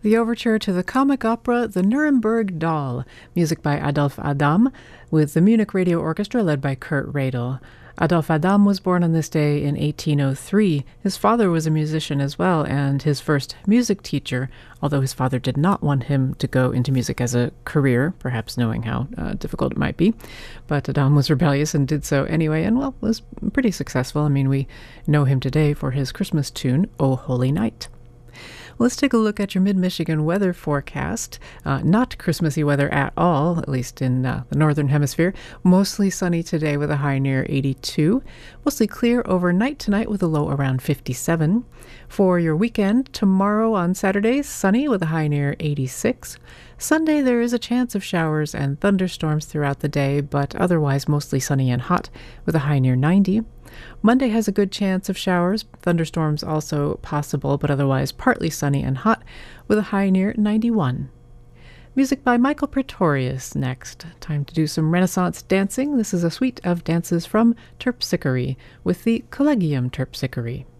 the overture to the comic opera The Nuremberg Doll, music by Adolf Adam, with the Munich Radio Orchestra led by Kurt Radel. Adolf Adam was born on this day in 1803. His father was a musician as well, and his first music teacher, although his father did not want him to go into music as a career, perhaps knowing how difficult it might be. But Adam was rebellious and did so anyway, and, well, was pretty successful. I mean, we know him today for his Christmas tune, O Holy Night. Let's take a look at your mid-Michigan weather forecast. Not Christmassy weather at all, at least in the northern hemisphere. Mostly sunny today with a high near 82. Mostly clear overnight tonight with a low around 57. For your weekend, tomorrow on Saturday, sunny with a high near 86. Sunday, there is a chance of showers and thunderstorms throughout the day, but otherwise mostly sunny and hot with a high near 90. Monday has a good chance of showers, thunderstorms also possible, but otherwise partly sunny and hot with a high near 91. Music by Michael Pretorius next. Time to do some Renaissance dancing. This is a suite of dances from Terpsichore with the Collegium Terpsichore.